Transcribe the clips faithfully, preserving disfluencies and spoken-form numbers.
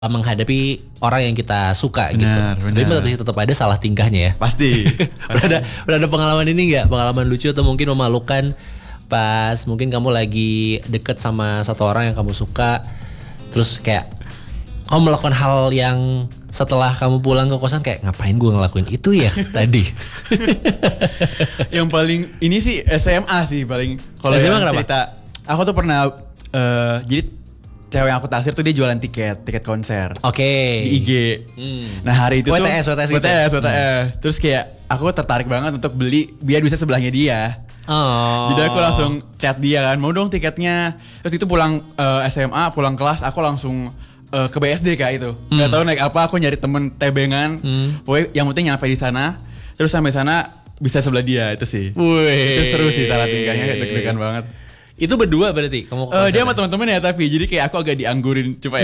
menghadapi orang yang kita suka gitu. Benar, Tapi benar. masih tetap ada salah tingkahnya ya. Pasti. Pernah ada, pernah ada pengalaman ini nggak? Pengalaman lucu atau mungkin memalukan pas mungkin kamu lagi deket sama satu orang yang kamu suka, terus kayak kamu melakukan hal yang setelah kamu pulang ke kosan kayak ngapain gue ngelakuin itu ya tadi. Yang paling ini sih S M A sih paling. Kalau S M A yang kenapa? cerita, aku tuh pernah uh, jadi cewek yang aku taksir tuh dia jualan tiket, tiket konser. Oke. Di I G. Hmm. Nah hari itu W T S, tuh W T S gitu. W T S, W T S. Terus kayak aku tertarik banget untuk beli biar bisa sebelahnya dia. Oh. Jadi aku langsung chat dia kan, mau dong tiketnya. Terus itu pulang uh, S M A, pulang kelas aku langsung uh, ke B S D kak itu. Hmm. Gak tahu naik apa, aku nyari temen tebengan. Hmm. Pokoknya yang penting nyampe di sana. Terus sampai sana bisa sebelah dia itu sih. Wih. Itu seru sih salah tingkahnya, deg-degan banget. Itu berdua berarti kamu ke Uh, konser? dia sama teman-teman ya tapi jadi kayak aku agak dianggurin coba ya.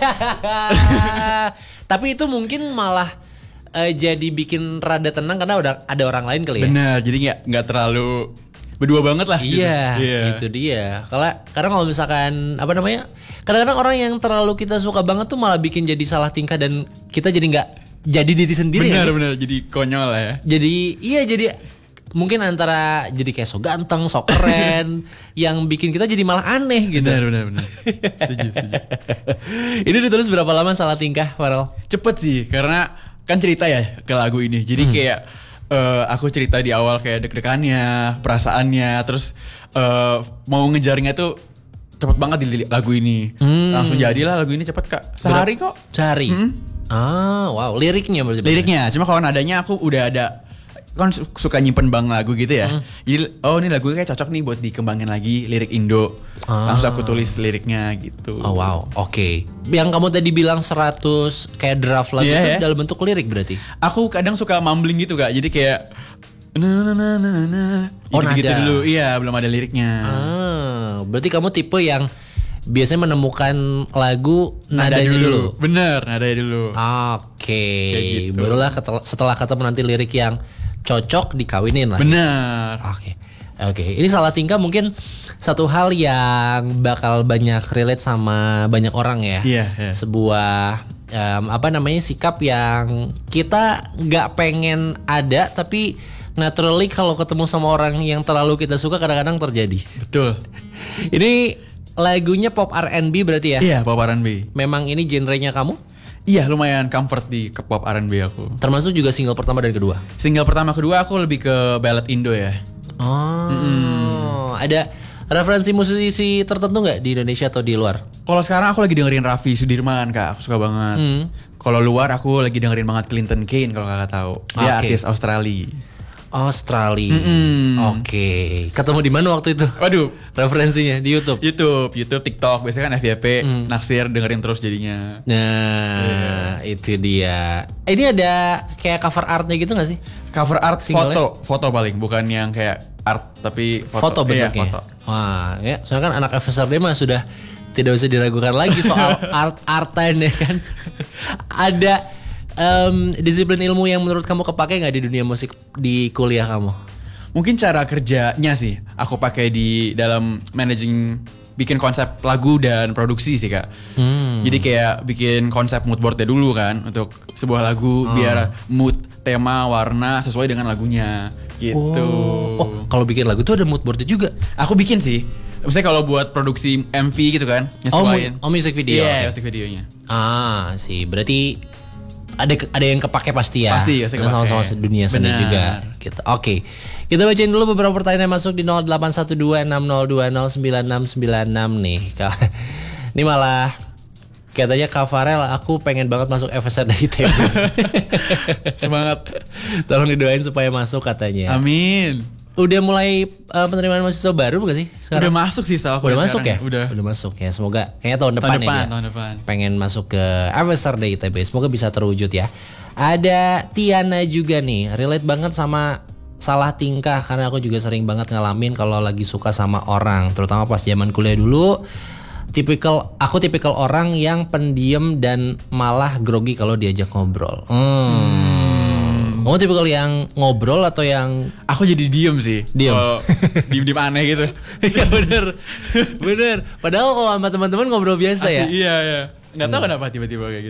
Tapi itu mungkin malah eh, jadi bikin rada tenang karena udah ada orang lain kali ya. Bener, jadi nggak nggak terlalu berdua banget lah. Iya, gitu. Iya. itu dia. Kalau karena kalau misalkan apa namanya, kadang-kadang orang yang terlalu kita suka banget tuh malah bikin jadi salah tingkah dan kita jadi nggak jadi diri sendiri. Bener ya? bener, jadi konyol lah ya. Jadi iya jadi mungkin antara jadi kayak so ganteng, so keren, yang bikin kita jadi malah aneh gitu. Bener bener bener. Setuju setuju. Ini ditulis berapa lama salah tingkah, Farel? Cepet sih karena kan cerita ya ke lagu ini. Jadi hmm. kayak uh, aku cerita di awal kayak deg-degannya, perasaannya, terus uh, mau ngejarnya tuh cepet banget di lagu ini. Hmm. Langsung jadilah lagu ini cepet kak. Sehari kok. Sehari. Hmm? Ah, wow. Liriknya berarti. Liriknya, cuma kalau nadanya aku udah ada. Kan suka nyimpen bang lagu gitu ya. Hmm. Jadi oh ini lagu kayak cocok nih buat dikembangin lagi lirik Indo. Ah. Langsung aku tulis liriknya gitu. Oh wow, oke. Okay. Yang kamu tadi bilang seratus kayak draft lagu yeah, itu yeah. dalam bentuk lirik berarti? Aku kadang suka mumbling gitu kak. Jadi kayak na na na na na. Oh, gitu, gitu nada. dulu. Iya, belum ada liriknya. Ah, berarti kamu tipe yang biasanya menemukan lagu nada nadanya dulu. dulu. Bener, nadanya dulu. Oke. Okay. Gitu. Barulah setelah ketemu nanti lirik yang cocok dikawinin lah. Bener. Oke. Okay. Oke, okay. Ini salah tingkah mungkin satu hal yang bakal banyak relate sama banyak orang ya. Iya. Yeah, yeah. Sebuah um, apa namanya sikap yang kita nggak pengen ada tapi naturally kalau ketemu sama orang yang terlalu kita suka kadang-kadang terjadi. Betul. Ini lagunya pop R and B berarti ya? Iya, pop R and B. Memang ini genrenya kamu? Iya, lumayan comfort di ke pop R and B aku. Termasuk juga single pertama dan kedua? Single pertama kedua aku lebih ke ballad Indo ya. Oh, mm-hmm. Ada referensi musisi tertentu nggak di Indonesia atau di luar? Kalau sekarang aku lagi dengerin Raffi Sudirman kak, aku suka banget. Mm. Kalau luar aku lagi dengerin banget Clinton Kane kalau kakak tahu. Dia okay. artis Australia. Australia. Mm-hmm. Oke. Okay. Ketemu di mana waktu itu? Waduh, referensinya di YouTube. YouTube, YouTube, TikTok. Biasanya kan F Y P, mm. naksir dengerin terus jadinya. Nah, yeah. Itu dia. Ini ada kayak cover artnya gitu gak sih? Cover art Single-nya? foto, foto paling, bukan yang kayak art tapi foto. Foto bentuknya. Iya, foto. Wah, ya, soalnya kan anak F S R D mah sudah tidak usah diragukan lagi soal art-artan ya kan. Ada Um, disiplin ilmu yang menurut kamu kepake nggak di dunia musik di kuliah kamu? Mungkin cara kerjanya sih aku pakai di dalam managing bikin konsep lagu dan produksi sih kak. Hmm. Jadi kayak bikin konsep mood boardnya dulu kan untuk sebuah lagu oh. biar mood, tema, warna sesuai dengan lagunya gitu. Oh, oh kalau bikin lagu tuh ada mood boardnya juga? Aku bikin sih. Misalnya kalau buat produksi M V gitu kan, nyesuaiin. Oh, oh music video. Iya, yeah, music videonya. Ah, sih berarti ada ada yang kepake pasti ya. Pasti ya, sama-sama dunia seni juga gitu. Oke. Okay. Kita bacain dulu beberapa pertanyaan yang masuk di nol delapan satu dua enam nol dua nol sembilan enam sembilan enam nih. Ini malah katanya Kak Farel, aku pengen banget masuk F S R dari I T B. Semangat. Tolong didoain supaya masuk katanya. Amin. Udah mulai uh, penerimaan mahasiswa baru bukan sih sekarang? Udah masuk sih setahu aku. Udah masuk ya? Udah. Udah masuk ya. Semoga kayaknya tahun depan, tahun depan ya. Tahun depan. Pengen masuk ke F S R D I T B. Semoga bisa terwujud ya. Ada Tiana juga nih. Relate banget sama salah tingkah karena aku juga sering banget ngalamin kalau lagi suka sama orang, terutama pas zaman kuliah dulu. Tipikal aku tipikal orang yang pendiam dan malah grogi kalau diajak ngobrol. Hmm. hmm. Kamu tipikal yang ngobrol atau yang aku jadi diem sih. Diem. Oh, diem-diem aneh gitu. Iya bener. Bener. Padahal kalau sama teman-teman ngobrol biasa. Asli, ya. Iya iya. Nggak tahu kenapa tiba-tiba kayak gitu.